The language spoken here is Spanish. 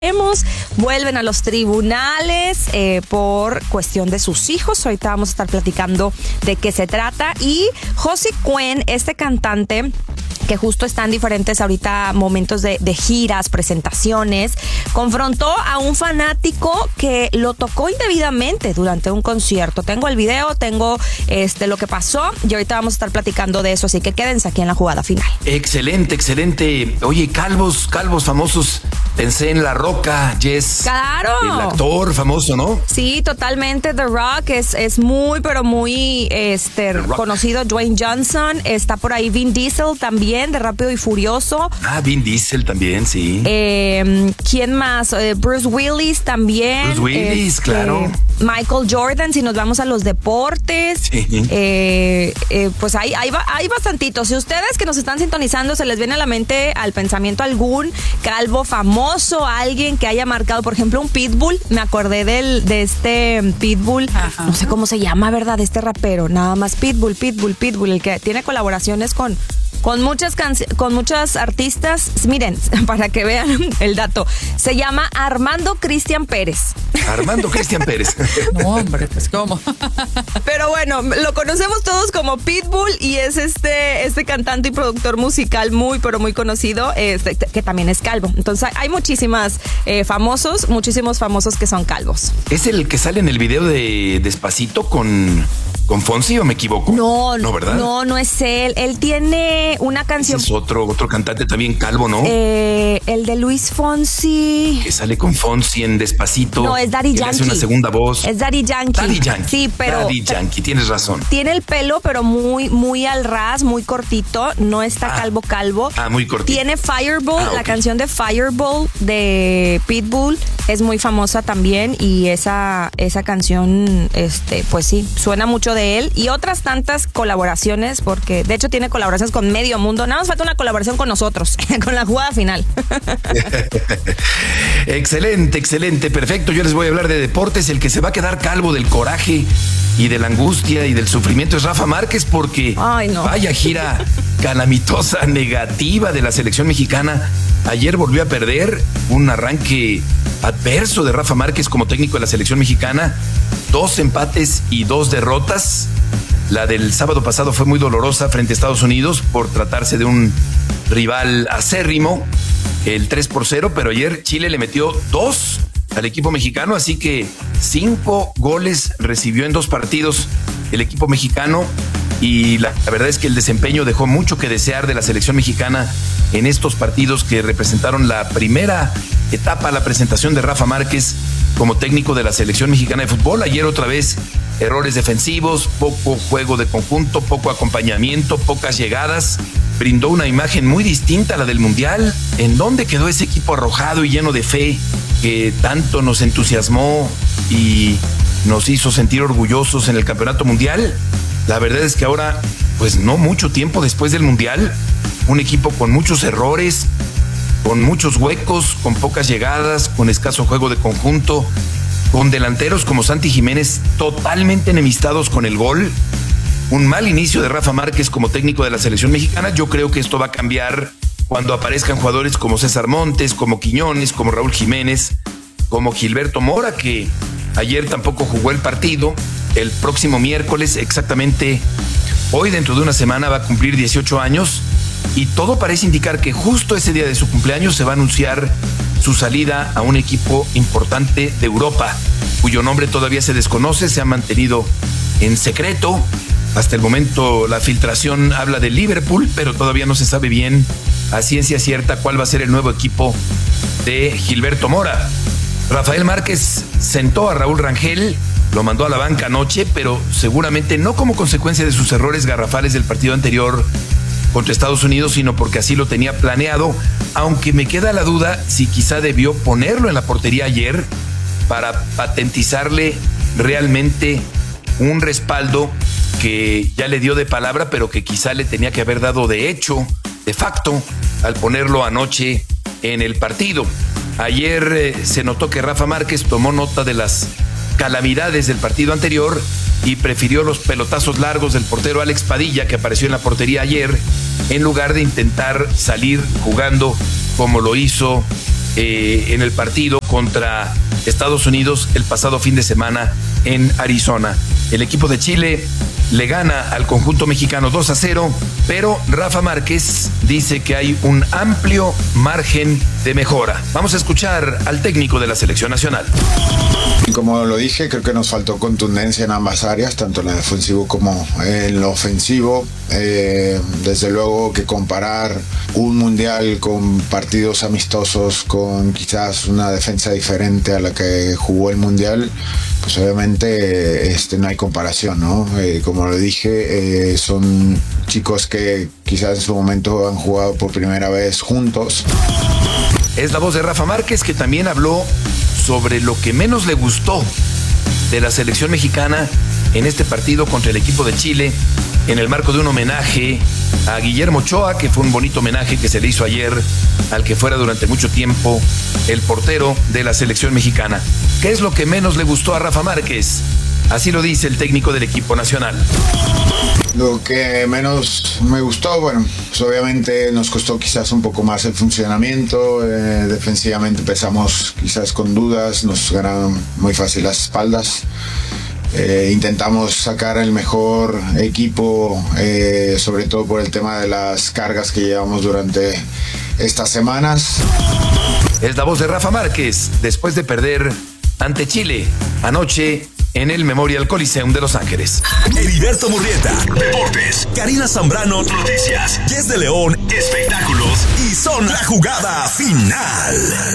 Vuelven a los tribunales por cuestión de sus hijos. Ahorita vamos a estar platicando de qué se trata. Y Josie Cuen, este cantante que justo está en diferentes ahorita momentos de giras, presentaciones, confrontó a un fanático que lo tocó indebidamente durante un concierto. Tengo el video, tengo lo que pasó y ahorita vamos a estar platicando de eso, así que quédense aquí en la jugada final. Excelente. Oye, calvos famosos. Pensé en La Roca, Jess. ¡Claro! El actor famoso, ¿no? Sí, totalmente. The Rock es muy, pero muy conocido. Dwayne Johnson. Está por ahí Vin Diesel también, de Rápido y Furioso. Vin Diesel también, sí. ¿Quién más? Bruce Willis también. Bruce Willis, claro. Michael Jordan, si nos vamos a los deportes. Sí. Pues hay bastantitos. Si ustedes que nos están sintonizando se les viene a la mente, al pensamiento, algún calvo famoso, alguien que haya marcado, por ejemplo, un Pitbull. Me acordé de este Pitbull. Ajá. No sé cómo se llama, ¿verdad? De este rapero. Nada más Pitbull, el que tiene colaboraciones con muchas artistas. Miren, para que vean el dato, se llama Armando Cristian Pérez. Armando Cristian Pérez. No, hombre, pues ¿cómo? Pero bueno, lo conocemos todos como Pitbull y es este cantante y productor musical muy, pero muy conocido, que también es calvo. Entonces hay muchísimos famosos que son calvos. ¿Es el que sale en el video de Despacito con Fonsi o me equivoco? No, ¿verdad? No es él. Él tiene una canción. Ese es otro cantante también calvo, ¿no? El de Luis Fonsi. Que sale con Fonsi en Despacito. No, es Daddy Yankee. Hace una segunda voz. Es Daddy Yankee. Daddy Yankee. Sí, pero. Daddy Yankee, tienes razón. Tiene el pelo, pero muy, muy al ras, muy cortito. No está calvo. Muy cortito. Tiene Fireball, okay. La canción de Fireball de Pitbull es muy famosa también. Y esa canción, pues sí, suena mucho de él. Y otras tantas colaboraciones, porque de hecho tiene colaboraciones con medio mundo. Nada más falta una colaboración con nosotros, con la jugada final. Excelente, perfecto. Yo les voy a hablar de deportes. El que se va a quedar calvo del coraje y de la angustia y del sufrimiento es Rafa Márquez, porque vaya gira calamitosa, negativa de la selección mexicana. Ayer volvió a perder, un arranque adverso de Rafa Márquez como técnico de la selección mexicana. 2 empates y 2 derrotas. La del sábado pasado fue muy dolorosa frente a Estados Unidos por tratarse de un rival acérrimo, el 3-0, pero ayer Chile le metió 2 al equipo mexicano, así que 5 goles recibió en 2 partidos el equipo mexicano, y la verdad es que el desempeño dejó mucho que desear de la selección mexicana en estos partidos que representaron la primera etapa, la presentación de Rafa Márquez como técnico de la selección mexicana de fútbol. Ayer otra vez errores defensivos, poco juego de conjunto, poco acompañamiento, pocas llegadas. Brindó una imagen muy distinta a la del Mundial. ¿En dónde quedó ese equipo arrojado y lleno de fe que tanto nos entusiasmó y nos hizo sentir orgullosos en el Campeonato Mundial? La verdad es que ahora, pues no mucho tiempo después del Mundial, un equipo con muchos errores, con muchos huecos, con pocas llegadas, con escaso juego de conjunto, con delanteros como Santi Jiménez totalmente enemistados con el gol. Un mal inicio de Rafa Márquez como técnico de la selección mexicana. Yo creo que esto va a cambiar cuando aparezcan jugadores como César Montes, como Quiñones, como Raúl Jiménez, como Gilberto Mora, que ayer tampoco jugó el partido. El próximo miércoles, exactamente hoy, dentro de una semana, va a cumplir 18 años. Y todo parece indicar que justo ese día de su cumpleaños se va a anunciar su salida a un equipo importante de Europa, cuyo nombre todavía se desconoce, se ha mantenido en secreto. Hasta el momento la filtración habla de Liverpool, pero todavía no se sabe bien a ciencia cierta cuál va a ser el nuevo equipo de Gilberto Mora. Rafael Márquez sentó a Raúl Rangel, lo mandó a la banca anoche, pero seguramente no como consecuencia de sus errores garrafales del partido anterior contra Estados Unidos, sino porque así lo tenía planeado, aunque me queda la duda si quizá debió ponerlo en la portería ayer para patentizarle realmente un respaldo que ya le dio de palabra, pero que quizá le tenía que haber dado de hecho, de facto, al ponerlo anoche en el partido. Ayer se notó que Rafa Márquez tomó nota de las calamidades del partido anterior y prefirió los pelotazos largos del portero Alex Padilla, que apareció en la portería ayer, en lugar de intentar salir jugando como lo hizo en el partido contra Estados Unidos el pasado fin de semana en Arizona. El equipo de Chile le gana al conjunto mexicano 2-0, pero Rafa Márquez dice que hay un amplio margen de mejora. Vamos a escuchar al técnico de la selección nacional. Como lo dije, creo que nos faltó contundencia en ambas áreas, tanto en lo defensivo como en lo ofensivo. Desde luego que comparar un mundial con partidos amistosos, con quizás una defensa diferente a la que jugó el mundial, pues obviamente no hay comparación, ¿no? Como lo dije, son chicos que quizás en su momento han jugado por primera vez juntos. Es la voz de Rafa Márquez, que también habló sobre lo que menos le gustó de la selección mexicana en este partido contra el equipo de Chile, en el marco de un homenaje a Guillermo Ochoa, que fue un bonito homenaje que se le hizo ayer al que fuera durante mucho tiempo el portero de la selección mexicana. ¿Qué es lo que menos le gustó a Rafa Márquez? Así lo dice el técnico del equipo nacional. Lo que menos me gustó, bueno, pues obviamente nos costó quizás un poco más el funcionamiento. Defensivamente empezamos quizás con dudas, nos ganaron muy fácil las espaldas. Intentamos sacar el mejor equipo, sobre todo por el tema de las cargas que llevamos durante estas semanas. Es la voz de Rafa Márquez después de perder ante Chile anoche en el Memorial Coliseum de Los Ángeles. Heriberto Murrieta, Deportes. Karina Zambrano, Noticias. Jess de León, Espectáculos. Y Son la Jugada Final.